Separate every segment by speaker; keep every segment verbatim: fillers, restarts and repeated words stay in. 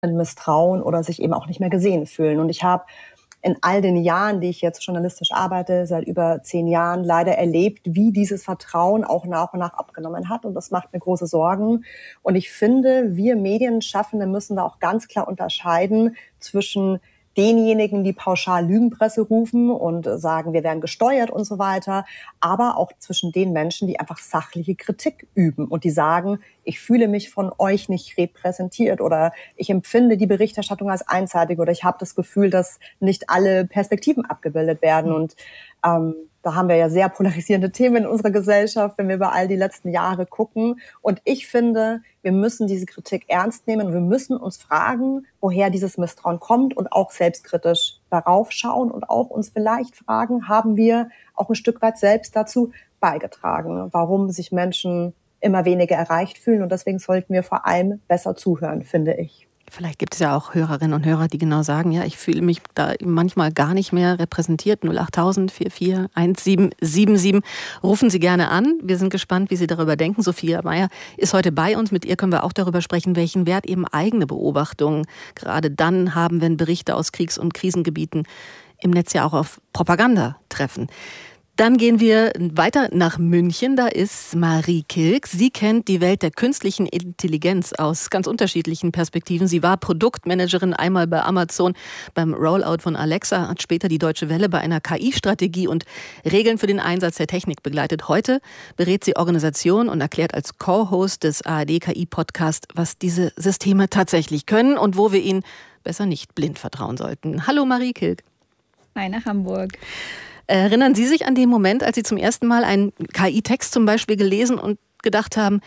Speaker 1: misstrauen oder sich eben auch nicht mehr gesehen fühlen. Und ich habe in all den Jahren, die ich jetzt journalistisch arbeite, seit über zehn Jahren, leider erlebt, wie dieses Vertrauen auch nach und nach abgenommen hat. Und das macht mir große Sorgen. Und ich finde, wir Medienschaffende müssen da auch ganz klar unterscheiden zwischen denjenigen, die pauschal Lügenpresse rufen und sagen, wir werden gesteuert und so weiter, aber auch zwischen den Menschen, die einfach sachliche Kritik üben und die sagen, ich fühle mich von euch nicht repräsentiert oder ich empfinde die Berichterstattung als einseitig oder ich habe das Gefühl, dass nicht alle Perspektiven abgebildet werden. Und ähm, da haben wir ja sehr polarisierende Themen in unserer Gesellschaft, wenn wir über all die letzten Jahre gucken. Und ich finde, wir müssen diese Kritik ernst nehmen und wir müssen uns fragen, woher dieses Misstrauen kommt und auch selbstkritisch darauf schauen und auch uns vielleicht fragen, haben wir auch ein Stück weit selbst dazu beigetragen, warum sich Menschen immer weniger erreicht fühlen. Und deswegen sollten wir vor allem besser zuhören, finde ich.
Speaker 2: Vielleicht gibt es ja auch Hörerinnen und Hörer, die genau sagen, ja, ich fühle mich da manchmal gar nicht mehr repräsentiert. null acht null null vier vier eins sieben sieben sieben. Rufen Sie gerne an. Wir sind gespannt, wie Sie darüber denken. Sophia Mayer ist heute bei uns. Mit ihr können wir auch darüber sprechen, welchen Wert eben eigene Beobachtungen gerade dann haben, wenn Berichte aus Kriegs- und Krisengebieten im Netz ja auch auf Propaganda treffen. Dann gehen wir weiter nach München. Da ist Marie Kilk. Sie kennt die Welt der künstlichen Intelligenz aus ganz unterschiedlichen Perspektiven. Sie war Produktmanagerin einmal bei Amazon beim Rollout von Alexa, hat später die Deutsche Welle bei einer K I-Strategie und Regeln für den Einsatz der Technik begleitet. Heute berät sie Organisationen und erklärt als Co-Host des A R D-K I-Podcasts, was diese Systeme tatsächlich können und wo wir ihnen besser nicht blind vertrauen sollten. Hallo Marie Kilk.
Speaker 3: Hi nach Hamburg.
Speaker 2: Erinnern Sie sich an den Moment, als Sie zum ersten Mal einen K I-Text zum Beispiel gelesen und gedacht haben,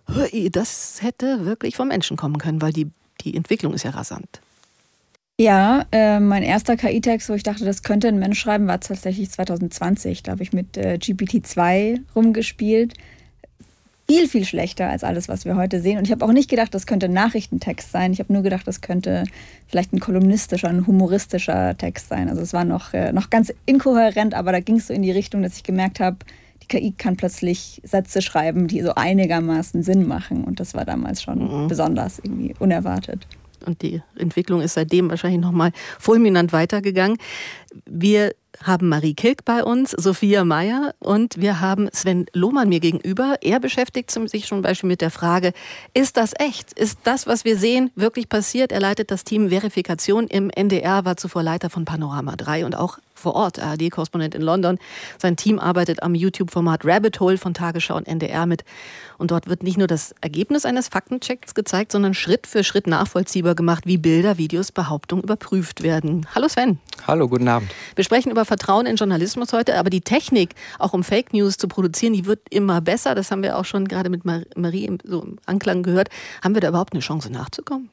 Speaker 2: das hätte wirklich vom Menschen kommen können, weil die, die Entwicklung ist ja rasant.
Speaker 3: Ja, äh, mein erster K I-Text, wo ich dachte, das könnte ein Mensch schreiben, war tatsächlich zwanzig zwanzig. Da habe ich mit äh, G P T zwei rumgespielt. Viel, viel schlechter als alles, was wir heute sehen. Und ich habe auch nicht gedacht, das könnte ein Nachrichtentext sein. Ich habe nur gedacht, das könnte vielleicht ein kolumnistischer, ein humoristischer Text sein. Also es war noch, äh, noch ganz inkohärent, aber da ging es so in die Richtung, dass ich gemerkt habe, die K I kann plötzlich Sätze schreiben, die so einigermaßen Sinn machen. Und das war damals schon mhm. besonders irgendwie unerwartet.
Speaker 2: Und die Entwicklung ist seitdem wahrscheinlich nochmal fulminant weitergegangen. Wir haben Marie Kilk bei uns, Sophia Mayer und wir haben Sven Lohmann mir gegenüber. Er beschäftigt sich zum Beispiel mit der Frage, ist das echt? Ist das, was wir sehen, wirklich passiert? Er leitet das Team Verifikation im N D R, war zuvor Leiter von Panorama drei und auch vor Ort, A R D-Korrespondent in London. Sein Team arbeitet am YouTube-Format Rabbit Hole von Tagesschau und N D R mit. Und dort wird nicht nur das Ergebnis eines Faktenchecks gezeigt, sondern Schritt für Schritt nachvollziehbar gemacht, wie Bilder, Videos, Behauptungen überprüft werden. Hallo Sven.
Speaker 4: Hallo, guten Abend.
Speaker 2: Wir sprechen über Vertrauen in Journalismus heute, aber die Technik, auch um Fake News zu produzieren, die wird immer besser. Das haben wir auch schon gerade mit Marie im, so im Anklang gehört. Haben wir da überhaupt eine Chance nachzukommen?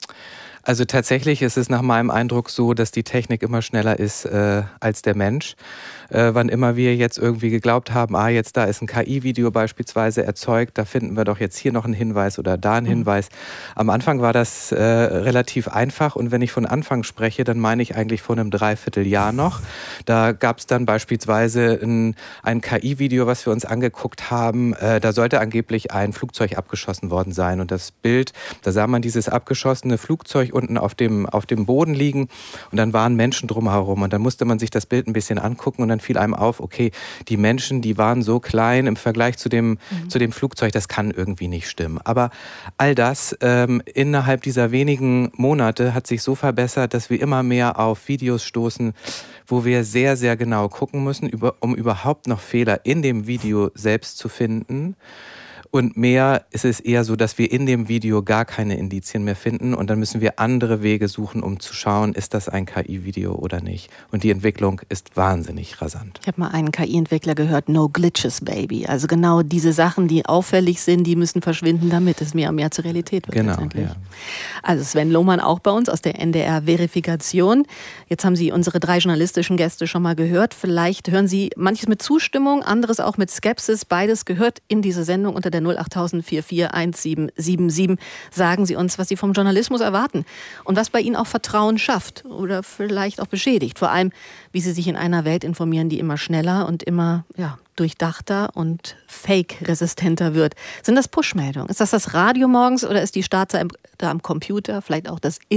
Speaker 4: Also tatsächlich ist es nach meinem Eindruck so, dass die Technik immer schneller ist äh, als der Mensch. Äh, wann immer wir jetzt irgendwie geglaubt haben, ah, jetzt da ist ein K I-Video beispielsweise erzeugt, da finden wir doch jetzt hier noch einen Hinweis oder da einen mhm. Hinweis. Am Anfang war das äh, relativ einfach und wenn ich von Anfang spreche, dann meine ich eigentlich vor einem Dreivierteljahr noch. Da gab es dann beispielsweise ein, ein K I-Video, was wir uns angeguckt haben. Äh, da sollte angeblich ein Flugzeug abgeschossen worden sein und das Bild, da sah man dieses abgeschossene Flugzeug unten auf dem, auf dem Boden liegen und dann waren Menschen drumherum und dann musste man sich das Bild ein bisschen angucken und dann fiel einem auf, okay, die Menschen, die waren so klein im Vergleich zu dem, mhm. zu dem Flugzeug, das kann irgendwie nicht stimmen. Aber all das ähm, innerhalb dieser wenigen Monate hat sich so verbessert, dass wir immer mehr auf Videos stoßen, wo wir sehr, sehr genau gucken müssen, über, um überhaupt noch Fehler in dem Video selbst zu finden. Und mehr ist es eher so, dass wir in dem Video gar keine Indizien mehr finden und dann müssen wir andere Wege suchen, um zu schauen, ist das ein K I-Video oder nicht. Und die Entwicklung ist wahnsinnig rasant.
Speaker 2: Ich habe mal einen K I-Entwickler gehört, no glitches, baby. Also genau diese Sachen, die auffällig sind, die müssen verschwinden, damit es mehr und mehr zur Realität wird.
Speaker 4: Genau, ja.
Speaker 2: Also Sven Lohmann auch bei uns aus der N D R-Verifikation. Jetzt haben Sie unsere drei journalistischen Gäste schon mal gehört. Vielleicht hören Sie manches mit Zustimmung, anderes auch mit Skepsis. Beides gehört in diese Sendung unter der null acht null null vier vier eins sieben sieben sieben. Sagen Sie uns, was Sie vom Journalismus erwarten und was bei Ihnen auch Vertrauen schafft oder vielleicht auch beschädigt. Vor allem, wie Sie sich in einer Welt informieren, die immer schneller und immer ja, durchdachter und fake-resistenter wird. Sind das Push-Meldungen? Ist das das Radio morgens oder ist die Startseite am Computer, vielleicht auch das